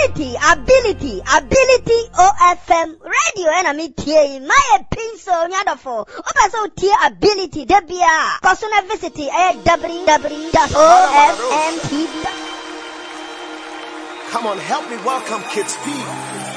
ability OFM radio and me tie my pinso nyadofo obaso tie ability debia kosona visit www.ofmtv. Come on, help me welcome Kids P.